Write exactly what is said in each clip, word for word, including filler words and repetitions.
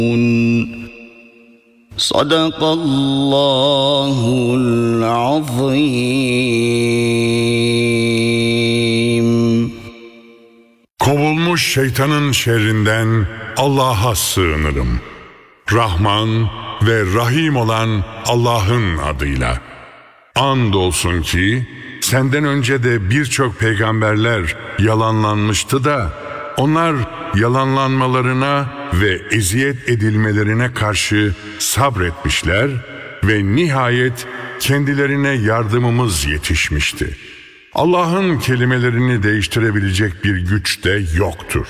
Sadakallahul azim. Kovulmuş şeytanın şerrinden Allah'a sığınırım. Rahman ve Rahim olan Allah'ın adıyla. Andolsun ki senden önce de birçok peygamberler yalanlanmıştı da onlar yalanlanmalarına ve eziyet edilmelerine karşı sabretmişler ve nihayet kendilerine yardımımız yetişmişti. Allah'ın kelimelerini değiştirebilecek bir güç de yoktur.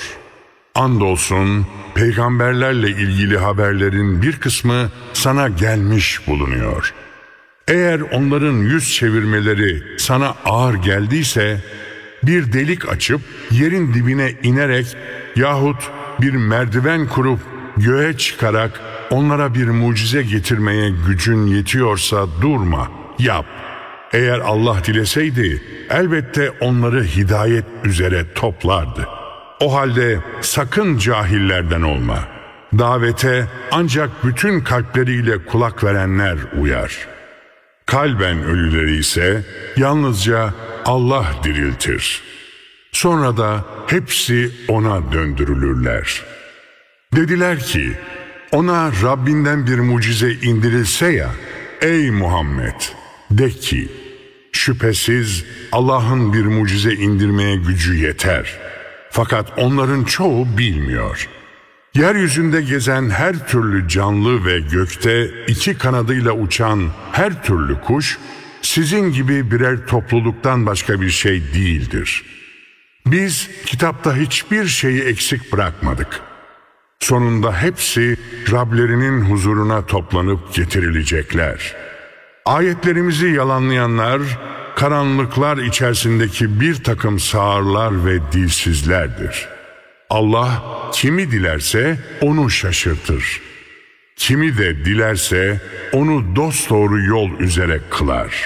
Andolsun peygamberlerle ilgili haberlerin bir kısmı sana gelmiş bulunuyor. Eğer onların yüz çevirmeleri sana ağır geldiyse, bir delik açıp yerin dibine inerek yahut bir merdiven kurup göğe çıkarak onlara bir mucize getirmeye gücün yetiyorsa durma, yap. Eğer Allah dileseydi elbette onları hidayet üzere toplardı. O halde sakın cahillerden olma. Davete ancak bütün kalpleriyle kulak verenler uyar. Kalben ölüleri ise yalnızca Allah diriltir. Sonra da hepsi ona döndürülürler. Dediler ki, ona Rabbinden bir mucize indirilse ya, ey Muhammed, de ki, şüphesiz Allah'ın bir mucize indirmeye gücü yeter. Fakat onların çoğu bilmiyor. Yeryüzünde gezen her türlü canlı ve gökte iki kanadıyla uçan her türlü kuş, sizin gibi birer topluluktan başka bir şey değildir. Biz kitapta hiçbir şeyi eksik bırakmadık. Sonunda hepsi Rablerinin huzuruna toplanıp getirilecekler. Ayetlerimizi yalanlayanlar, karanlıklar içerisindeki bir takım sağırlar ve dilsizlerdir. Allah kimi dilerse onu şaşırtır. Kimi de dilerse onu dosdoğru yol üzere kılar.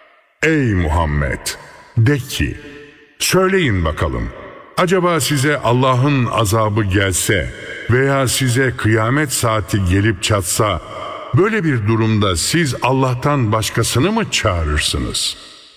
Ey Muhammed! De ki, söyleyin bakalım, acaba size Allah'ın azabı gelse veya size kıyamet saati gelip çatsa, böyle bir durumda siz Allah'tan başkasını mı çağırırsınız?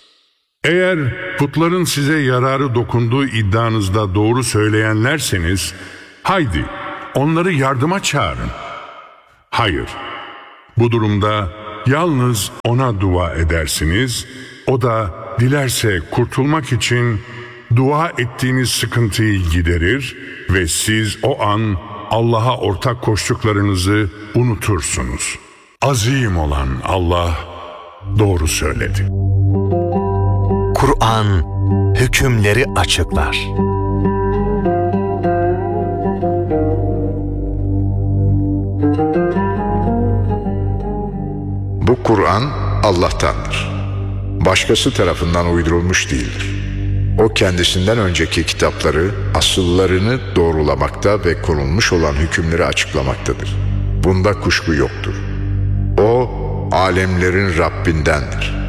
Eğer putların size yararı dokunduğu iddianızda doğru söyleyenlerseniz, haydi onları yardıma çağırın. Hayır, bu durumda yalnız ona dua edersiniz, o da dilerse kurtulmak için dua ettiğiniz sıkıntıyı giderir ve siz o an Allah'a ortak koştuklarınızı unutursunuz. Azim olan Allah doğru söyledi. Kur'an hükümleri açıklar. Bu Kur'an Allah'tandır. Başkası tarafından uydurulmuş değildir. O kendisinden önceki kitapları, asıllarını doğrulamakta ve konulmuş olan hükümleri açıklamaktadır. Bunda kuşku yoktur. O, alemlerin Rabbindendir.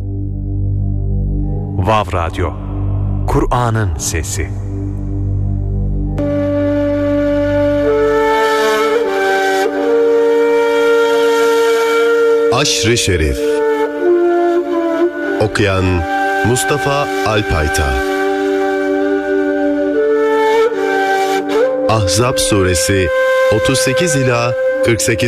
Vav Radyo, Kur'an'ın sesi. Aşr-ı Şerif. Okuyan Mustafa Alpayta. Ahzab suresi otuz sekiz ila kırk sekiz